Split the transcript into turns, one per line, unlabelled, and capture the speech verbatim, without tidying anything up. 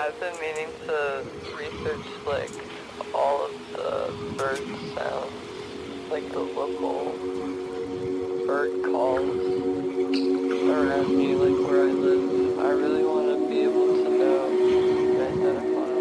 I've been meaning to research, like, all of the bird sounds, like the local bird calls around me, like